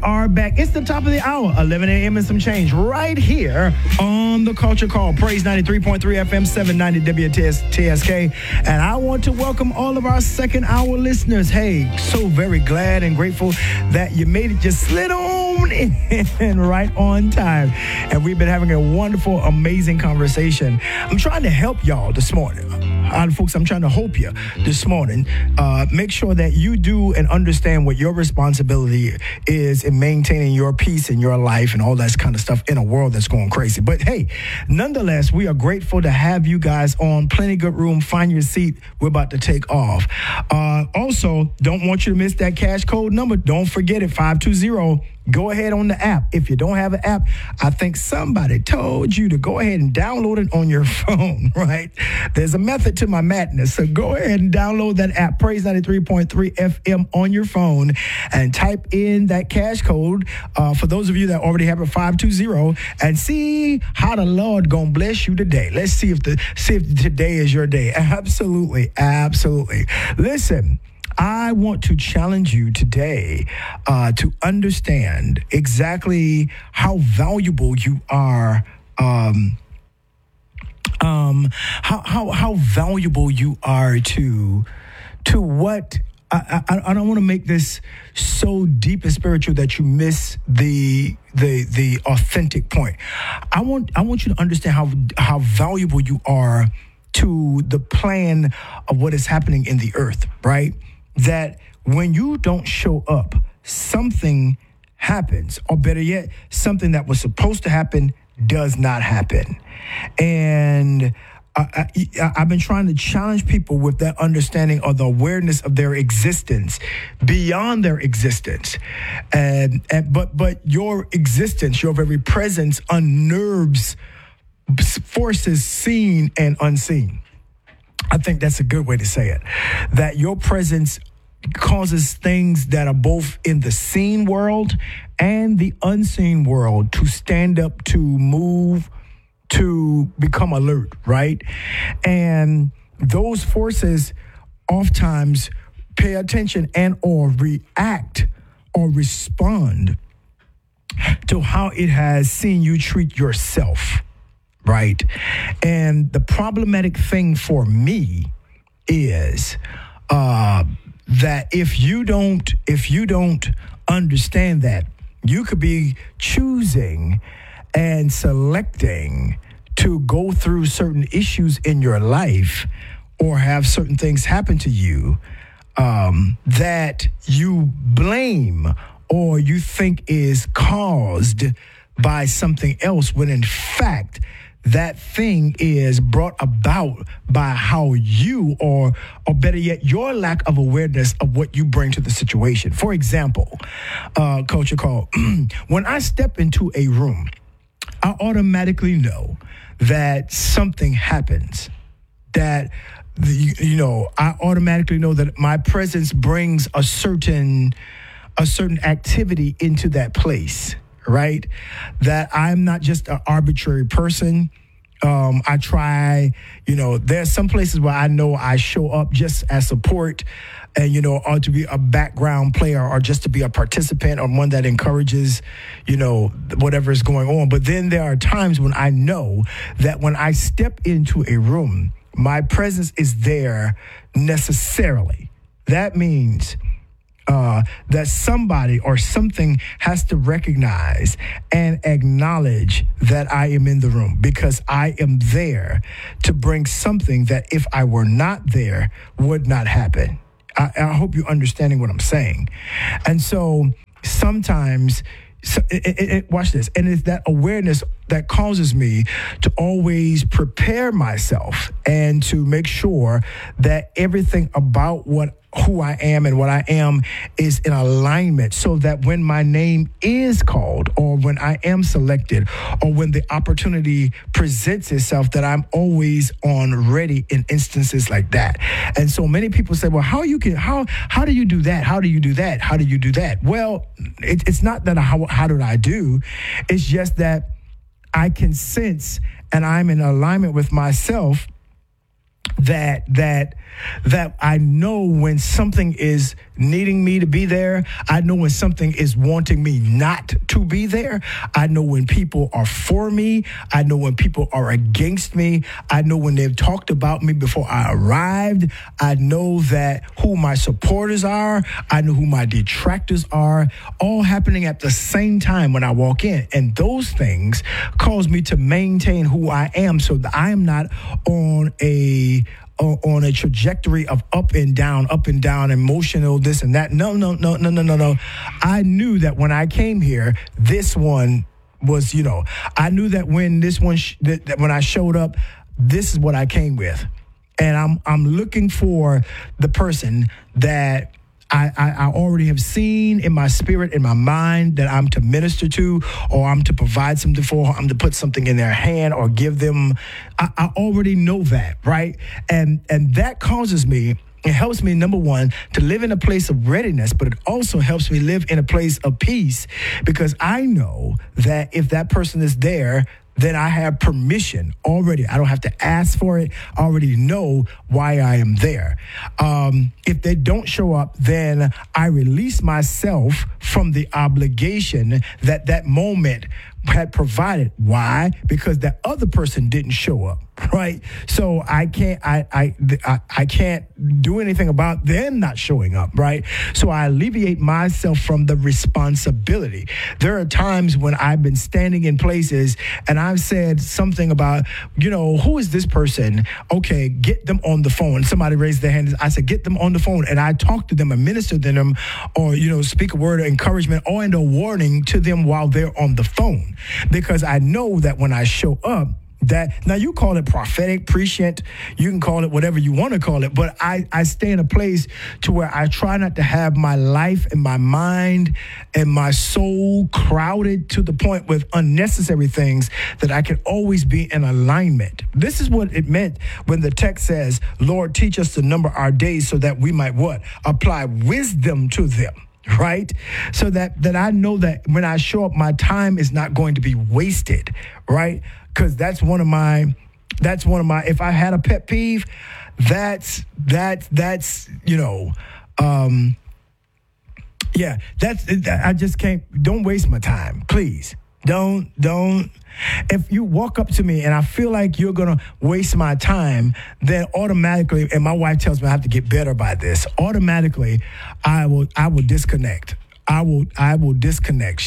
are back. It's the top of the hour, 11 a.m. and some change, right here on the Culture Call. Praise 93.3 FM, 790 WTSK. And I want to welcome all of our second hour listeners. Hey, so very glad and grateful that you made it. Just slid on in right on time. And we've been having a wonderful, amazing conversation. I'm trying to help y'all this morning. Folks, I'm trying to help you this morning. Make sure that you do and understand what your responsibility is in maintaining your peace in your life and all that kind of stuff in a world that's going crazy. But hey, nonetheless, we are grateful to have you guys on. Plenty good room. Find your seat. We're about to take off. Also, don't want you to miss that cash code number. Don't forget it, 520. Go ahead on the app. If you don't have an app, I think somebody told you to go ahead and download it on your phone, right? There's a method to my madness. So go ahead and download that app, Praise 93.3 FM on your phone, and type in that cash code for those of you that already have it, 520, and see how the Lord gonna bless you today. Let's see if today is your day. Absolutely, absolutely. Listen, I want to challenge you today to understand exactly how valuable you are. How valuable you are to what. I don't want to make this so deep and spiritual that you miss the authentic point. I want you to understand how valuable you are to the plan of what is happening in the earth, right? That when you don't show up, something happens, or better yet, something that was supposed to happen does not happen. And I've been trying to challenge people with that understanding of the awareness of their existence beyond their existence. But your existence, your very presence unnerves forces seen and unseen. I think that's a good way to say it. That your presence causes things that are both in the seen world and the unseen world to stand up, to move, to become alert, right? And those forces oftentimes pay attention and or react or respond to how it has seen you treat yourself. Right. And the problematic thing for me is that if you don't understand that, you could be choosing and selecting to go through certain issues in your life or have certain things happen to you that you blame or you think is caused by something else, when in fact that thing is brought about by how you, or better yet, your lack of awareness of what you bring to the situation. For example, Culture Call, when I step into a room, I automatically know that something happens, that, I automatically know that my presence brings a certain activity into that place. Right? That I'm not just an arbitrary person. I try, there's some places where I know I show up just as support and, or to be a background player or just to be a participant or one that encourages, whatever is going on. But then there are times when I know that when I step into a room, my presence is there necessarily. That means that somebody or something has to recognize and acknowledge that I am in the room, because I am there to bring something that if I were not there would not happen. I hope you're understanding what I'm saying. And so sometimes, watch this, and it's that awareness that causes me to always prepare myself and to make sure that everything about who I am and what I am is in alignment, so that when my name is called or when I am selected or when the opportunity presents itself, that I'm always on ready in instances like that. And so many people say, well, how do you do that? How do you do that? How do you do that? Well, it's not that how did I do? It's just that I can sense and I'm in alignment with myself that I know when something is needing me to be there. I know when something is wanting me not to be there. I know when people are for me. I know when people are against me. I know when they've talked about me before I arrived. I know that who my supporters are. I know who my detractors are, all happening at the same time when I walk in. And those things cause me to maintain who I am so that I am not on a trajectory of up and down, emotional, this and that. No. I knew that when I came here, this one was, I knew that when this one, that when I showed up, this is what I came with. And I'm looking for the person that I already have seen in my spirit, in my mind, that I'm to minister to, or I'm to provide something for, I'm to put something in their hand or give them. I already know that, right? And that causes me, it helps me, number one, to live in a place of readiness, but it also helps me live in a place of peace, because I know that if that person is there, then I have permission already. I don't have to ask for it. I already know why I am there. If they don't show up, then I release myself from the obligation that that moment had provided. Why? Because that other person didn't show up, right? So I can't do anything about them not showing up, right? So I alleviate myself from the responsibility. There are times when I've been standing in places and I've said something about, who is this person? Okay, get them on the phone. Somebody raised their hand. I said, get them on the phone. And I talk to them and minister to them, or, speak a word of encouragement or a warning to them while they're on the phone. Because I know that when I show up, that now you call it prophetic, prescient, you can call it whatever you want to call it, but I stay in a place to where I try not to have my life and my mind and my soul crowded to the point with unnecessary things, that I can always be in alignment. This is what it meant when the text says, Lord, teach us to number our days so that we might what? Apply wisdom to them. Right? So that I know that when I show up, my time is not going to be wasted, right? Because that's one of my, if I had a pet peeve, that's I just can't, don't waste my time, please. Don't. If you walk up to me and I feel like you're going to waste my time, then automatically, and my wife tells me I have to get better by this, automatically I will disconnect. I will disconnect.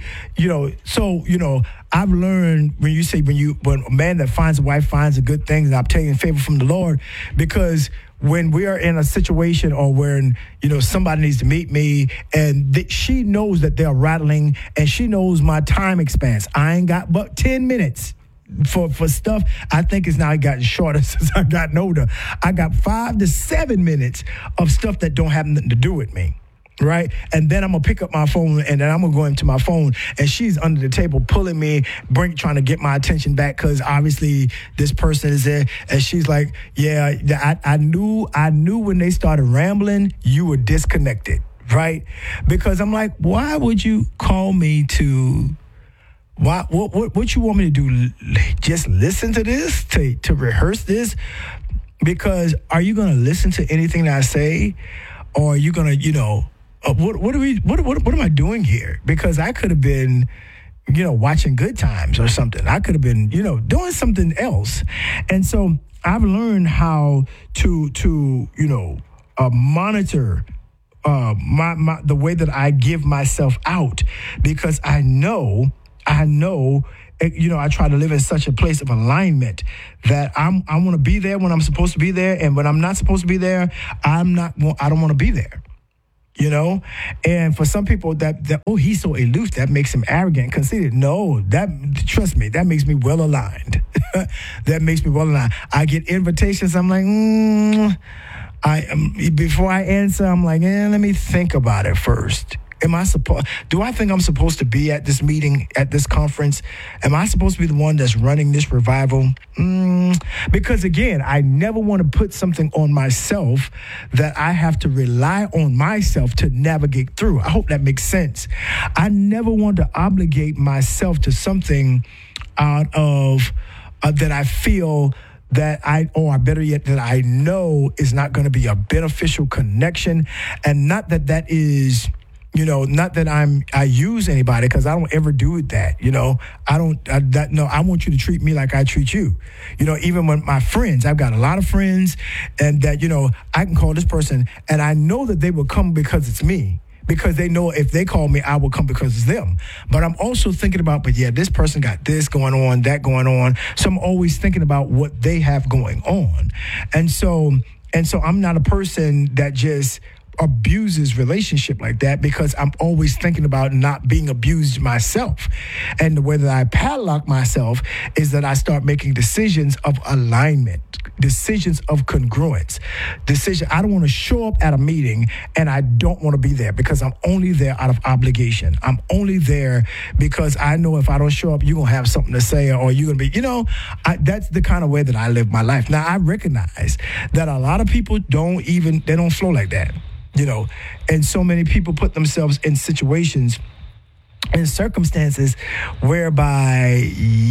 I've learned when a man that finds a wife finds a good thing, and obtaining favor from the Lord, because when we are in a situation or when, somebody needs to meet me and she knows that they're rattling and she knows my time expanse. I ain't got but 10 minutes for stuff. I think it's now gotten shorter since I gotten older. I got 5 to 7 minutes of stuff that don't have nothing to do with me. Right. And then I'm going to pick up my phone and then I'm going to go into my phone and she's under the table pulling me, trying to get my attention back because obviously this person is there. And she's like, yeah, I knew when they started rambling, you were disconnected. Right. Because I'm like, why would you call me to what you want me to do? Just listen to this, to rehearse this? Because are you going to listen to anything that I say? Or are you going to, what am I doing here? Because I could have been, watching Good Times or something. I could have been, doing something else. And so I've learned how to monitor the way that I give myself out, because I know, I try to live in such a place of alignment that I want to be there when I'm supposed to be there, and when I'm not supposed to be there, I don't want to be there. And for some people that he's so aloof, that makes him arrogant, conceited. No, trust me, that makes me well aligned. That makes me well aligned. I get invitations. I'm like, before I answer, I'm like, let me think about it first. Do I think I'm supposed to be at this meeting, at this conference? Am I supposed to be the one that's running this revival? Because again, I never want to put something on myself that I have to rely on myself to navigate through. I hope that makes sense. I never want to obligate myself to something out of that I feel or better yet, that I know is not going to be a beneficial connection. And not that is, not that I use anybody, because I don't ever do that. I want you to treat me like I treat you. Even when my friends, I've got a lot of friends, and that, I can call this person and I know that they will come because it's me. Because they know if they call me, I will come because it's them. But I'm also thinking about, this person got this going on, that going on. So I'm always thinking about what they have going on. And so I'm not a person that just abuses relationship like that, because I'm always thinking about not being abused myself. And the way that I padlock myself is that I start making decisions of alignment, decisions of congruence, I don't want to show up at a meeting and I don't want to be there because I'm only there out of obligation. I'm only there because I know if I don't show up, you're going to have something to say, or you're going to be, that's the kind of way that I live my life. Now, I recognize that a lot of people don't flow like that. And so many people put themselves in situations and circumstances whereby,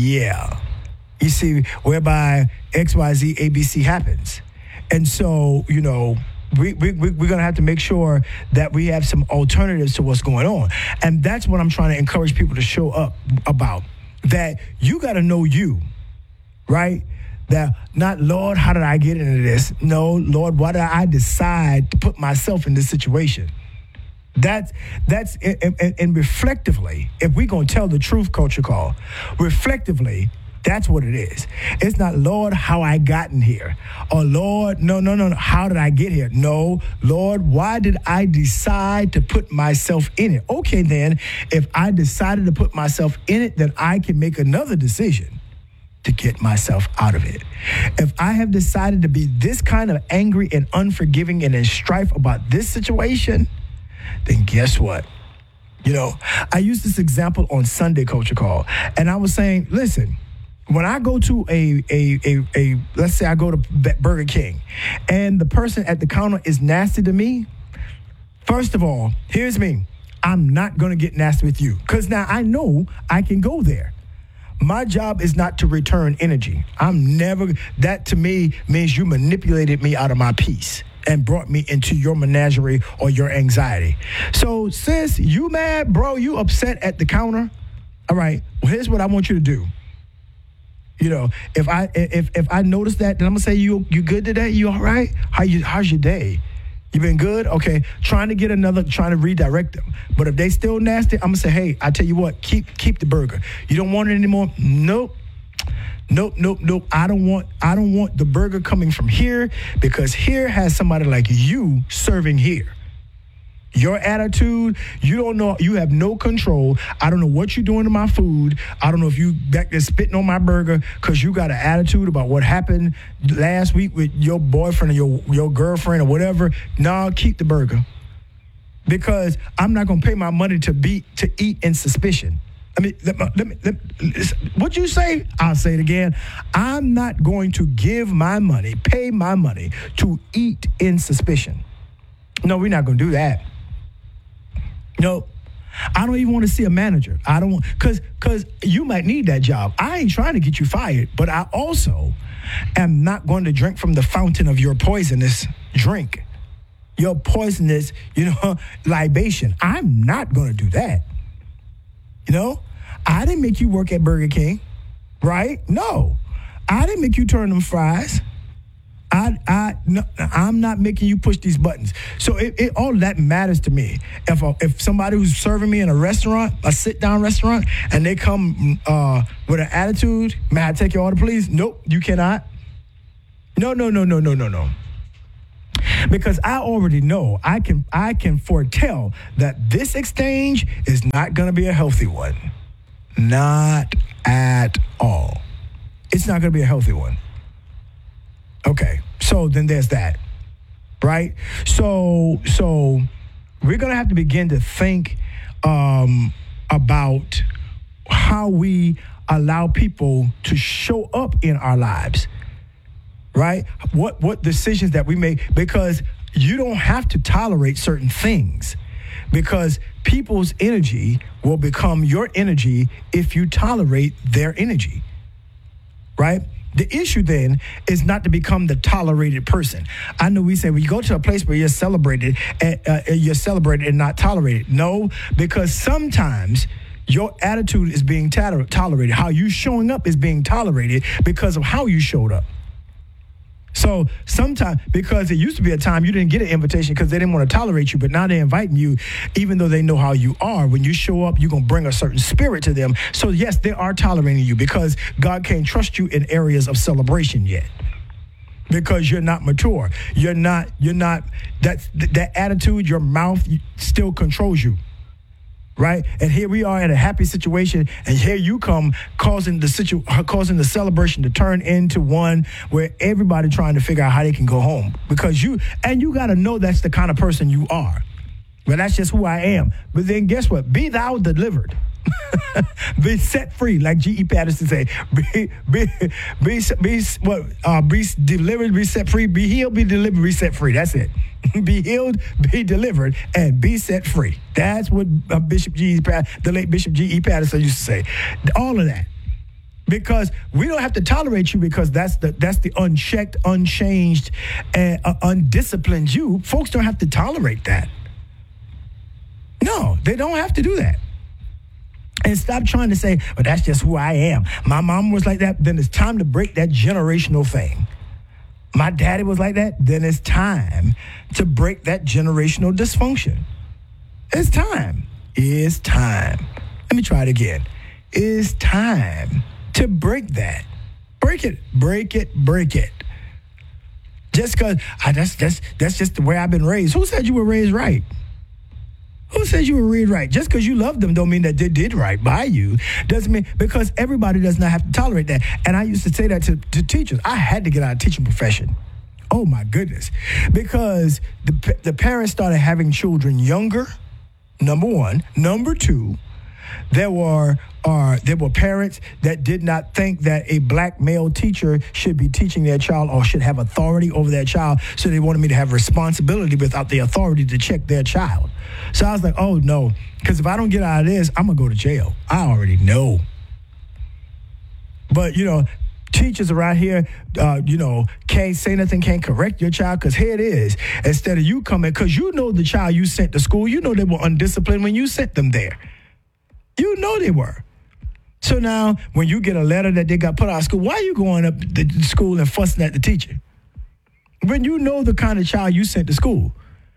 whereby XYZ ABC happens. And so, we're going to have to make sure that we have some alternatives to what's going on. And that's what I'm trying to encourage people to show up about, that you got to know you, right? That not, Lord, how did I get into this? No, Lord, why did I decide to put myself in this situation? That's and reflectively, if we're going to tell the truth, Culture Call, reflectively, that's what it is. It's not, Lord, how I gotten here. Or, Lord, no, how did I get here? No, Lord, why did I decide to put myself in it? Okay, then, if I decided to put myself in it, then I can make another decision to get myself out of it. If I have decided to be this kind of angry and unforgiving and in strife about this situation, then guess what? I used this example on Sunday, Culture Call, and I was saying, listen, when I go to let's say I go to Burger King, and the person at the counter is nasty to me, first of all, here's me. I'm not going to get nasty with you, because now I know I can go there. My job is not to return energy. That to me means you manipulated me out of my peace and brought me into your menagerie or your anxiety. So, sis, you mad, bro? You upset at the counter? All right, well, here's what I want you to do. If I notice that, then I'm gonna say, you good today? You all right? How's your day? You been good? Okay. Trying to redirect them. But if they still nasty, I'm gonna say, hey, I tell you what, keep the burger. You don't want it anymore? Nope. I don't want the burger coming from here, because here has somebody like you serving here. Your attitude, you don't know, you have no control. I don't know what you're doing to my food. I don't know if you back there spitting on my burger because you got an attitude about what happened last week with your boyfriend or your girlfriend or whatever. No, keep the burger. Because I'm not going to pay my money to eat in suspicion. I mean, what you say? I'll say it again. I'm not going to pay my money to eat in suspicion. No, we're not going to do that. No, I don't even want to see a manager. I don't want, because you might need that job. I ain't trying to get you fired, but I also am not going to drink from the fountain of your poisonous drink, your poisonous, libation. I'm not going to do that. I didn't make you work at Burger King, right? No, I didn't make you turn them fries. No, I'm not making you push these buttons. So all that matters to me. If somebody who's serving me in a restaurant, a sit-down restaurant, and they come with an attitude, may I take your order, please? Nope, you cannot. No. Because I already know, I can foretell that this exchange is not going to be a healthy one. Not at all. It's not going to be a healthy one. Okay, so then there's that, right? So we're going to have to begin to think about how we allow people to show up in our lives, right? What decisions that we make, because you don't have to tolerate certain things, because people's energy will become your energy if you tolerate their energy, right? The issue then is not to become the tolerated person. I know we say, well, you go to a place where you're celebrated and not tolerated. No, because sometimes your attitude is being tolerated. How you showing up is being tolerated because of how you showed up. So sometimes, because it used to be a time you didn't get an invitation because they didn't want to tolerate you, but now they're inviting you, even though they know how you are. When you show up, you're going to bring a certain spirit to them. So yes, they are tolerating you because God can't trust you in areas of celebration yet. Because you're not mature. That attitude, your mouth still controls you. Right? And here we are in a happy situation, and here you come causing the celebration to turn into one where everybody trying to figure out how they can go home. Because you got to know that's the kind of person you are. Well, that's just who I am. But then guess what? Be thou delivered. Be set free, like G.E. Patterson say. Be delivered, be set free. Be healed, be delivered, be set free. That's it. Be healed, be delivered, and be set free. That's what the late Bishop G.E. Patterson used to say. All of that. Because we don't have to tolerate you because that's the unchecked, unchanged, and undisciplined you. Folks don't have to tolerate that. No, they don't have to do that. And stop trying to say, well, that's just who I am. My mom was like that. Then it's time to break that generational thing. My daddy was like that. Then it's time to break that generational dysfunction. It's time. It's time. Let me try it again. It's time to break that. Break it. Break it. Break it. Just because that's just the way I've been raised. Who said you were raised right? Who says you were raised right? Just because you love them don't mean that they did right by you. Doesn't mean, because everybody does not have to tolerate that. And I used to say that to teachers. I had to get out of the teaching profession. Oh, my goodness. Because the parents started having children younger, number one. Number two, there were parents that did not think that a black male teacher should be teaching their child or should have authority over their child. So they wanted me to have responsibility without the authority to check their child. So I was like, oh, no, because if I don't get out of this, I'm going to go to jail. I already know. But, teachers around here, can't say nothing, can't correct your child, because here it is. Instead of you coming, because you know the child you sent to school, you know they were undisciplined when you sent them there. You know they were. So now, when you get a letter that they got put out of school, why are you going up to school and fussing at the teacher? When you know the kind of child you sent to school.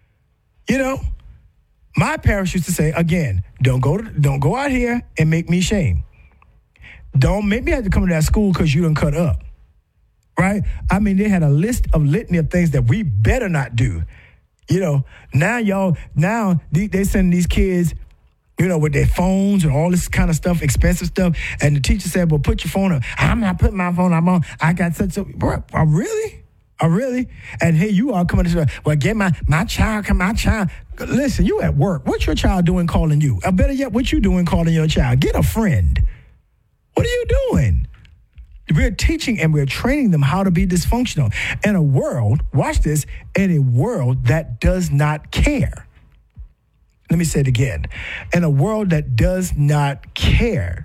My parents used to say, again, don't go out here and make me shame. Don't make me have to come to that school because you done cut up. Right? I mean, they had a litany of things that we better not do. Now they send these kids, with their phones and all this kind of stuff, expensive stuff. And the teacher said, well, put your phone up. I'm not putting my phone up. I got such a, really? Oh, really? And here you are coming to, well, get my child. Listen, you at work. What's your child doing calling you? Or better yet, what you doing calling your child? Get a friend. What are you doing? We're teaching and we're training them how to be dysfunctional in a world, watch this, in a world that does not care. Let me say it again. In a world that does not care.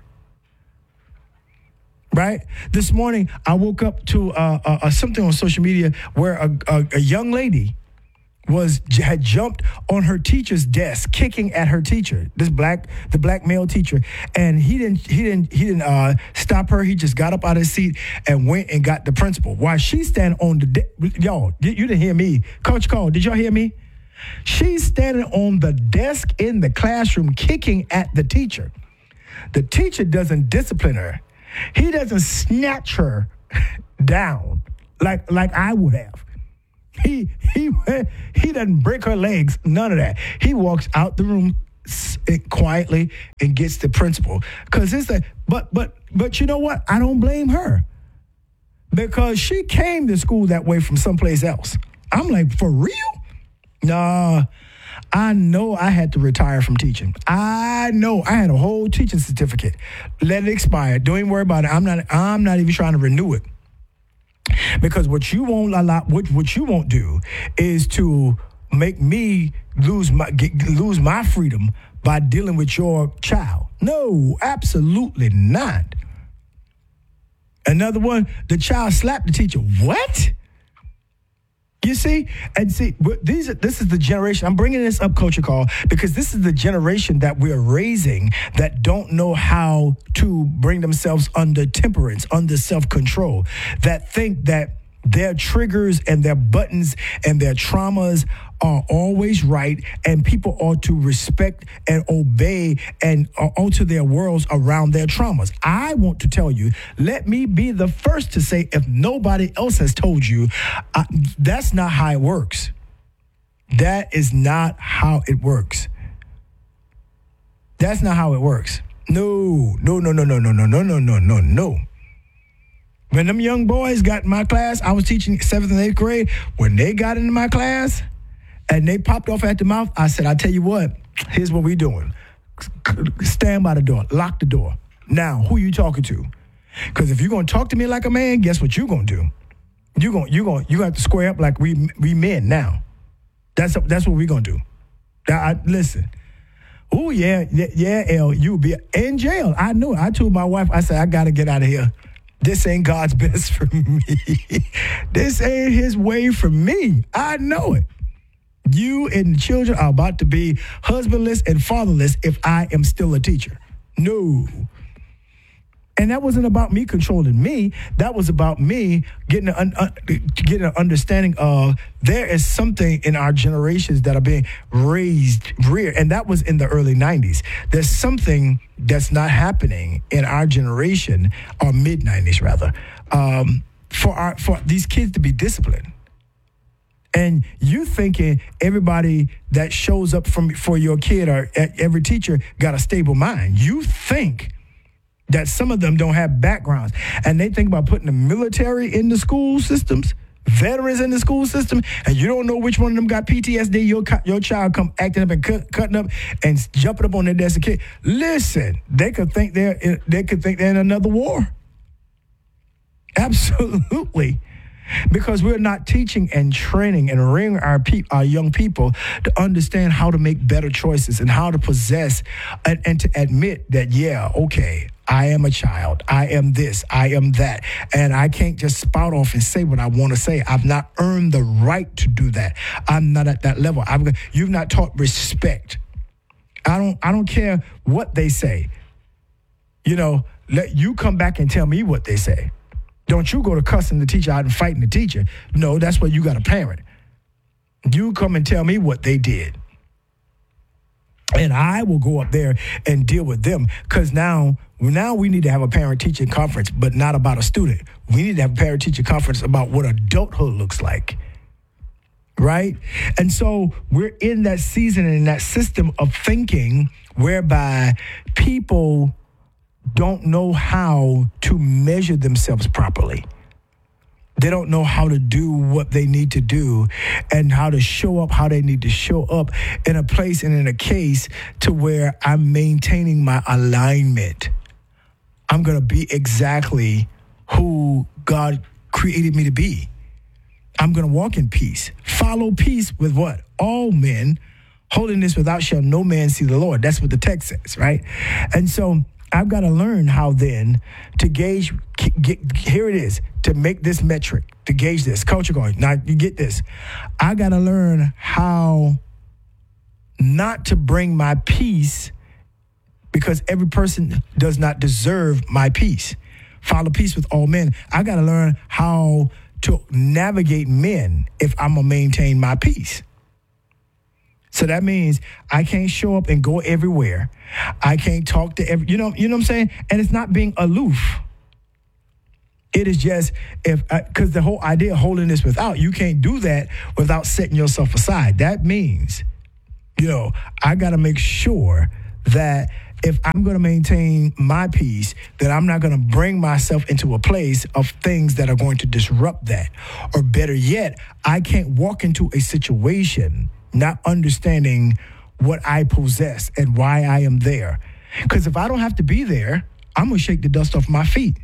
Right? This morning, I woke up to something on social media where a young lady had jumped on her teacher's desk, kicking at her teacher, the black male teacher, and he didn't stop her. He just got up out of his seat and went and got the principal. While she's standing on the desk, y'all, you didn't hear me, Coach Cole. Did y'all hear me? She's standing on the desk in the classroom, kicking at the teacher. The teacher doesn't discipline her. He doesn't snatch her down like I would have. He doesn't break her legs, none of that. He walks out the room quietly and gets the principal. Because it's like, but you know what? I don't blame her. Because she came to school that way from someplace else. I'm like, for real? Nah. I know I had to retire from teaching. I know I had a whole teaching certificate. Let it expire. Don't even worry about it. I'm not even trying to renew it. Because what you won't do is to make me lose my freedom by dealing with your child. No, absolutely not. Another one, the child slapped the teacher. What? You see? And see, this is the generation. I'm bringing this up, Culture Call, because this is the generation that we're raising that don't know how to bring themselves under temperance, under self-control, that think that their triggers and their buttons and their traumas are always right, and people ought to respect and obey and alter their worlds around their traumas. I want to tell you, let me be the first to say, if nobody else has told you, that's not how it works. That is not how it works. That's not how it works. No. When them young boys got in my class, I was teaching 7th and 8th grade. When they got into my class and they popped off at the mouth, I said, I tell you what, here's what we doing. Stand by the door, lock the door. Now, who you talking to? Because if you're going to talk to me like a man, guess what you're going to do? You have to square up like we men now. That's what we're going to do. Listen. Oh, yeah, L, you'll be in jail. I knew it. I told my wife, I said, I got to get out of here. This ain't God's best for me. This ain't his way for me. I know it. You and the children are about to be husbandless and fatherless if I am still a teacher. No. And that wasn't about me controlling me. That was about me getting an understanding of there is something in our generations that are being reared. And that was in the early 90s. There's something that's not happening in our generation, or mid-90s rather, for these kids to be disciplined. And you thinking everybody that shows up for your kid or every teacher got a stable mind. You think that some of them don't have backgrounds, and they think about putting the military in the school systems, veterans in the school system, and you don't know which one of them got PTSD. Your child come acting up and cutting up and jumping up on their desk. Kid, listen, they could think they're in another war. Absolutely. Because we're not teaching and training and rearing our young people to understand how to make better choices and how to possess and to admit that, yeah, okay, I am a child. I am this. I am that. And I can't just spout off and say what I want to say. I've not earned the right to do that. I'm not at that level. You've not taught respect. I don't care what they say. Let you come back and tell me what they say. Don't you go to cussing the teacher out and fighting the teacher. No, that's what you got a parent. You come and tell me what they did. And I will go up there and deal with them. Because now we need to have a parent-teacher conference, but not about a student. We need to have a parent-teacher conference about what adulthood looks like. Right? And so we're in that season and in that system of thinking whereby people don't know how to measure themselves properly. They don't know how to do what they need to do and how to show up, how they need to show up in a place and in a case to where I'm maintaining my alignment. I'm going to be exactly who God created me to be. I'm going to walk in peace. Follow peace with what? All men. Holiness without shall no man see the Lord. That's what the text says, right? And so I've got to learn how then to gauge, here it is, to make this metric, to gauge this. Culture going, now you get this. I got to learn how not to bring my peace because every person does not deserve my peace. Follow peace with all men. I got to learn how to navigate men if I'm going to maintain my peace. So that means I can't show up and go everywhere. I can't talk to every, you know what I'm saying? And it's not being aloof. It is just because the whole idea of holiness without, you can't do that without setting yourself aside. That means, I got to make sure that if I'm going to maintain my peace, that I'm not going to bring myself into a place of things that are going to disrupt that. Or better yet, I can't walk into a situation not understanding what I possess and why I am there. Because if I don't have to be there, I'm going to shake the dust off my feet.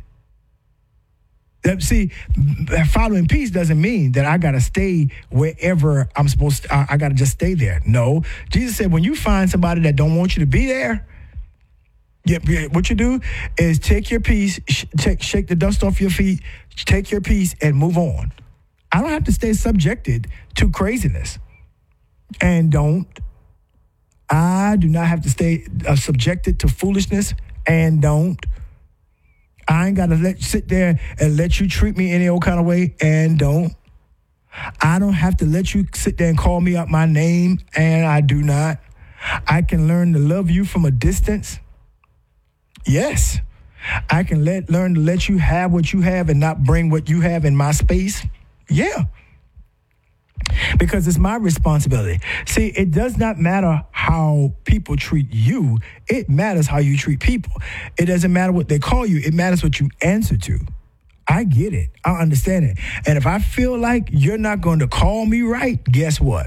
See, following peace doesn't mean that I got to stay wherever I'm supposed to. I got to just stay there. No. Jesus said, when you find somebody that don't want you to be there, Yeah, what you do is take your piece, shake the dust off your feet, take your piece, and move on. I don't have to stay subjected to craziness. And I do not have to stay subjected to foolishness, and don't. I ain't got to sit there and let you treat me any old kind of way, and don't. I don't have to let you sit there and call me out my name, and I do not. I can learn to love you from a distance. Yes, I can learn to let you have what you have and not bring what you have in my space. Yeah, because it's my responsibility. See, it does not matter how people treat you. It matters how you treat people. It doesn't matter what they call you. It matters what you answer to. I get it. I understand it. And if I feel like you're not going to call me right, guess what?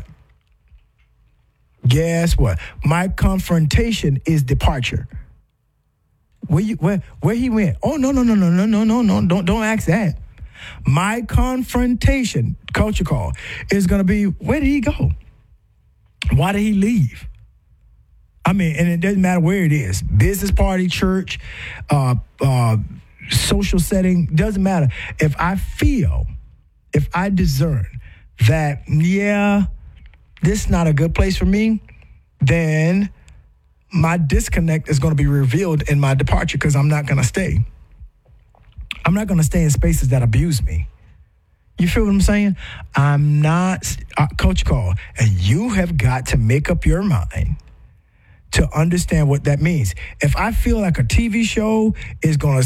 Guess what? My confrontation is departure. Where he went? Oh, no. Don't ask that. My confrontation, culture call, is going to be, where did he go? Why did he leave? I mean, and it doesn't matter where it is. Business party, church, social setting, doesn't matter. If I discern that, yeah, this is not a good place for me, then my disconnect is going to be revealed in my departure, because I'm not going to stay. I'm not going to stay in spaces that abuse me. You feel what I'm saying? I'm not, Coach Call, and you have got to make up your mind to understand what that means. If I feel like a TV show is gonna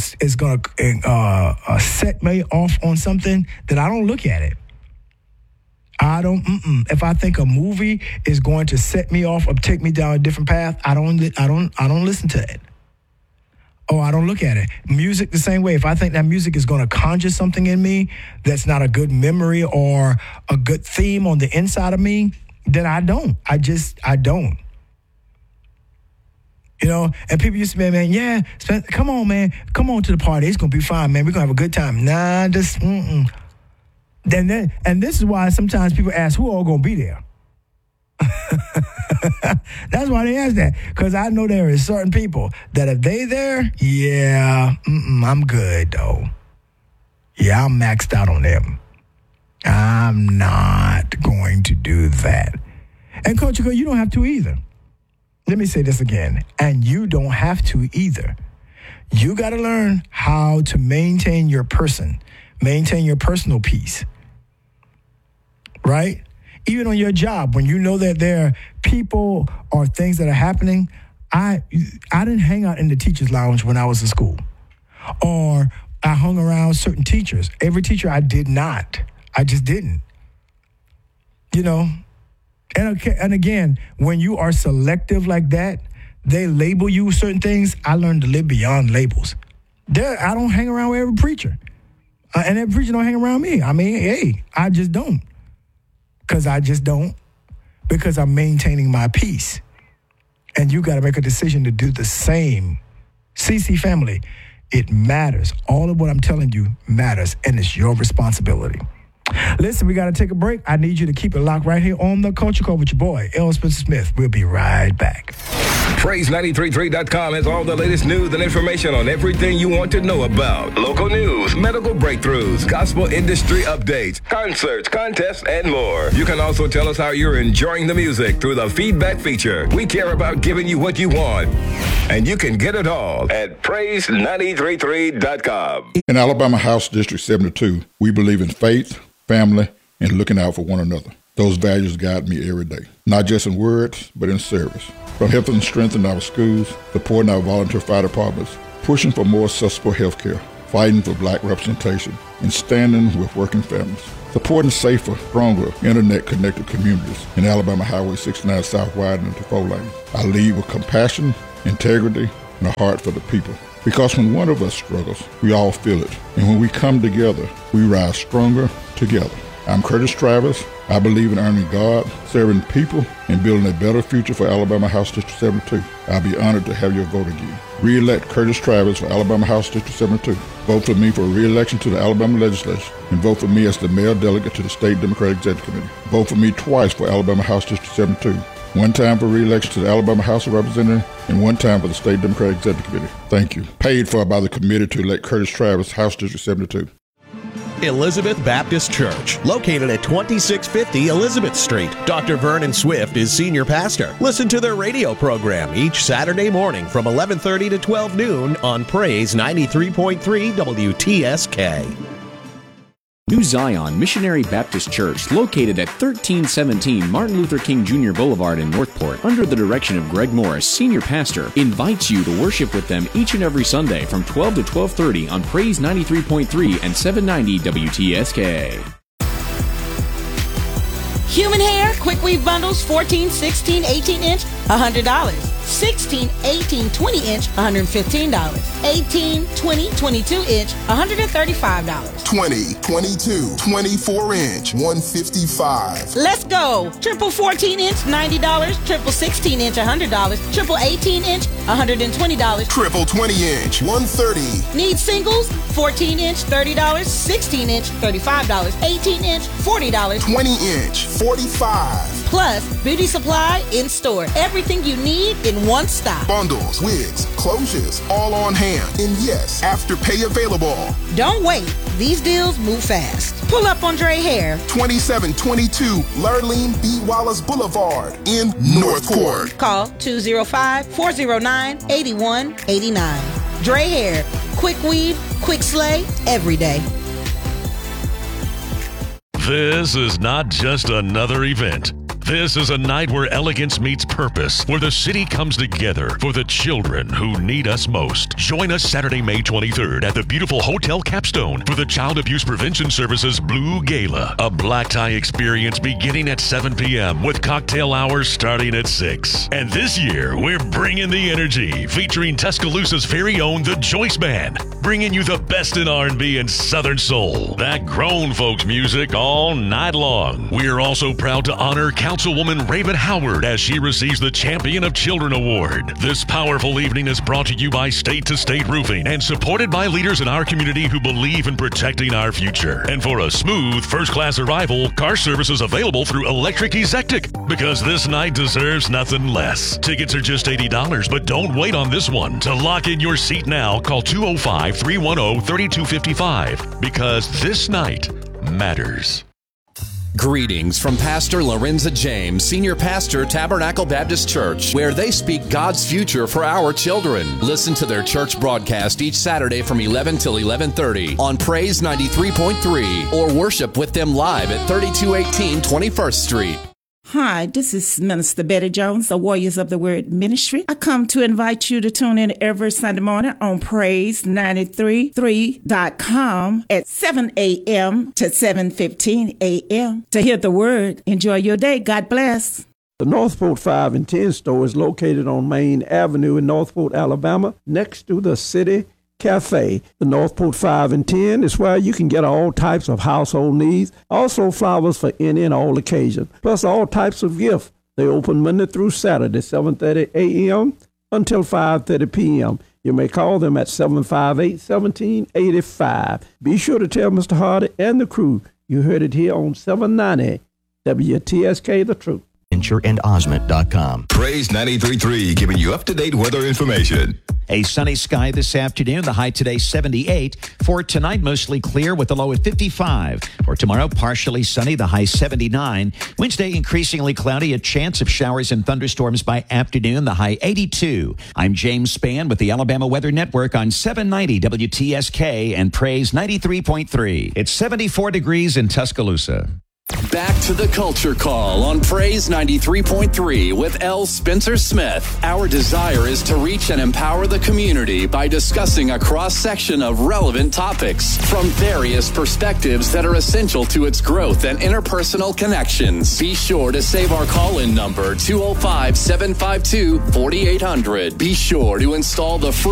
set me off on something, then I don't look at it. I don't. If I think a movie is going to set me off or take me down a different path, I don't listen to it. Oh, I don't look at it. Music the same way. If I think that music is going to conjure something in me that's not a good memory or a good theme on the inside of me, then I don't. I don't. You know, and people used to be, man, yeah, come on, man. Come on to the party. It's going to be fine, man. We're going to have a good time. Nah, just, And this is why sometimes people ask, who all going to be there? That's why they ask that, because I know there is certain people that if they there, yeah, I'm good, though. Yeah, I'm maxed out on them. I'm not going to do that. And Coach, you don't have to either. Let me say this again. And you don't have to either. You got to learn how to maintain your person, maintain your personal peace. Right? Even on your job, when you know that there are people or things that are happening, I didn't hang out in the teacher's lounge when I was in school. Or I hung around certain teachers. Every teacher I did not. I just didn't. You know? And again, when you are selective like that, they label you certain things. I learned to live beyond labels. I don't hang around with every preacher. And every preacher don't hang around me. I mean, hey, I just don't. Because I just don't. Because I'm maintaining my peace. And you got to make a decision to do the same. CC family, it matters. All of what I'm telling you matters, and it's your responsibility. Listen, we got to take a break. I need you to keep it locked right here on The Culture Call with your boy, L. Spencer Smith. We'll be right back. Praise933.com has all the latest news and information on everything you want to know about. Local news, medical breakthroughs, gospel industry updates, concerts, contests, and more. You can also tell us how you're enjoying the music through the feedback feature. We care about giving you what you want, and you can get it all at Praise933.com. In Alabama House District 72, we believe in faith, family, and looking out for one another. Those values guide me every day, not just in words, but in service. From helping and strengthening our schools, supporting our volunteer fire departments, pushing for more accessible health care, fighting for black representation, and standing with working families. Supporting safer, stronger, internet-connected communities in Alabama Highway 69 South widening to 4 lanes. I lead with compassion, integrity, and a heart for the people. Because when one of us struggles, we all feel it. And when we come together, we rise stronger together. I'm Curtis Travis. I believe in earning God, serving people, and building a better future for Alabama House District 72. I'll be honored to have your vote again. Re-elect Curtis Travis for Alabama House District 72. Vote for me for re-election to the Alabama Legislature, and vote for me as the male delegate to the State Democratic Executive Committee. Vote for me twice for Alabama House District 72. one time for re-election to the Alabama House of Representatives, and one time for the State Democratic Executive Committee. Thank you. Paid for by the committee to elect Curtis Travis, House District 72. Elizabeth Baptist Church, located at 2650 Elizabeth Street. Dr. Vernon Swift is senior pastor. Listen to their radio program each Saturday morning from 11:30 to 12 noon on Praise 93.3 WTSK. New Zion Missionary Baptist Church, located at 1317 Martin Luther King Jr. Boulevard in Northport, under the direction of Greg Morris, Senior Pastor, invites you to worship with them each and every Sunday from 12 to 12:30 on Praise 93.3 and 790 WTSK. Human hair, quick weave bundles, 14, 16, 18 inch, $100. 16, 18, 20 inch, $115. 18, 20, 22 inch, $135. 20, 22, 24 inch, $155. Let's go. Triple 14 inch, $90. Triple 16 inch, $100. Triple 18 inch, $120. Triple 20 inch, $130. Need singles? 14 inch, $30. 16 inch, $35. 18 inch, $40. 20 inch, $45. Plus, beauty supply in store. Everything you need in one stop. Bundles, wigs, closures, all on hand. And yes, Afterpay available. Don't wait. These deals move fast. Pull up on Dre Hair. 2722 Lurleen B. Wallace Boulevard in Northport. Call 205-409-8189. Dre Hair. Quick weave, quick slay, every day. This is not just another event. This is a night where elegance meets purpose, where the city comes together for the children who need us most. Join us Saturday, May 23rd at the beautiful Hotel Capstone for the Child Abuse Prevention Services Blue Gala, a black tie experience beginning at 7 p.m. with cocktail hours starting at 6. And this year, we're bringing the energy, featuring Tuscaloosa's very own The Joyce Band, bringing you the best in R&B and Southern Soul, that grown folks music all night long. We're also proud to honor Councilwoman Raven Howard as she receives the Champion of Children Award. This powerful evening is brought to you by State to State Roofing and supported by leaders in our community who believe in protecting our future. And for a smooth first-class arrival, car service is available through Electric Ezectic, because this night deserves nothing less. Tickets are just $80, but don't wait on this one. To lock in your seat now, call 205-310-3255, because this night matters. Greetings from Pastor Lorenza James, Senior Pastor, Tabernacle Baptist Church, where they speak God's future for our children. Listen to their church broadcast each Saturday from 11 till 11:30 on Praise 93.3, or worship with them live at 3218 21st Street. Hi, this is Minister Betty Jones, the Warriors of the Word Ministry. I come to invite you to tune in every Sunday morning on Praise933.com at 7 a.m. to 7:15 a.m. to hear the Word. Enjoy your day. God bless. The Northport 5 and 10 store is located on Main Avenue in Northport, Alabama, next to the City Cafe. The Northport 5 and 10 is where you can get all types of household needs, also flowers for any and all occasions, plus all types of gifts. They open Monday through Saturday, 7:30 a.m. until 5:30 p.m. You may call them at 758-1785. Be sure to tell Mr. Hardy and the crew you heard it here on 790 WTSK The Truth. InsureandOsment.com. Praise 93.3, giving you up-to-date weather information. A sunny sky this afternoon. The high today 78. For tonight, mostly clear with the low at 55. For tomorrow, partially sunny, the high 79. Wednesday, increasingly cloudy, a chance of showers and thunderstorms by afternoon, the high 82. I'm James Spann with the Alabama Weather Network on 790 WTSK and Praise 93.3. It's 74 degrees in Tuscaloosa. Back to the Culture Call on Praise 93.3 with L. Spencer Smith. Our desire is to reach and empower the community by discussing a cross-section of relevant topics from various perspectives that are essential to its growth and interpersonal connections. Be sure to save our call-in number, 205-752-4800. Be sure to install the free